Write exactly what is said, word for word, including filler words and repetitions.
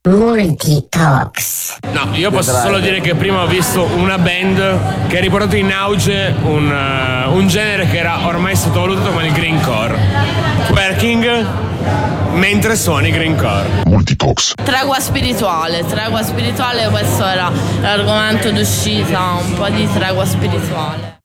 Multitox. No, io posso solo dire che prima ho visto una band che ha riportato in auge un, uh, un genere che era ormai sottovalutato come il greencore. Twerking mentre suoni greencore. Multitox. Tregua spirituale, tregua spirituale, questo era l'argomento d'uscita, un po' di tregua spirituale.